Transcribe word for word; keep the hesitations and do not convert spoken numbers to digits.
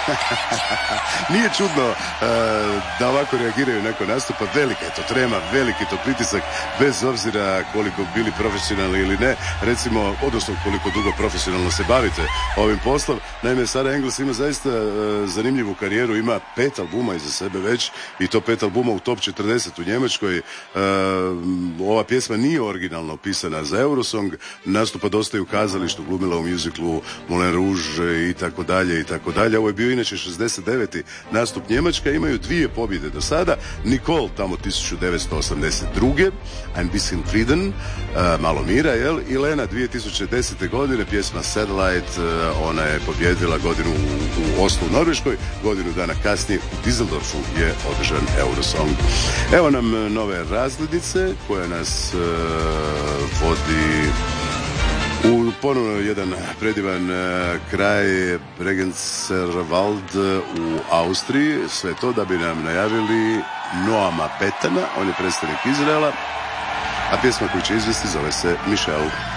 Nije čudno uh, da ovako reagiraju nakon nastupa. Velika je to trema, veliki je to pritisak, bez obzira koliko bili profesionalni ili ne, recimo, odnosno koliko dugo profesionalno se bavite ovim poslom. Naime, Sarah Engels ima zaista uh, zanimljivu karijeru, ima pet albuma iza sebe već, i to pet albuma u top četrdeset u Njemačkoj. Uh, ova pjesma nije originalno pisana za Eurosong, nastupa dosta i u kazalištu, glumila u muziklu Moulin Rouge i tako dalje i tako dalje. Ovo je bio inače šezdeset deveti nastup Njemačka, imaju dvije pobjede do sada. Nicole tamo tisuću devetsto osamdeset druge Ein bisschen Frieden, uh, malo mira, jel? I Lena dvije tisuće desete godine, pjesma Satellite, uh, ona je pobjedila godinu u, u Oslu u Norveškoj, godinu dana kasnije u Düsseldorfu je održan Eurosong. Evo nam nove razglednice koja nas uh, vodi u ponovno jedan predivan uh, kraj, Bregenzerwald u Austriji, sve to da bi nam najavili Noama Betana, on je predstavnik Izraela, a pjesma koju će izvesti zove se Michelle.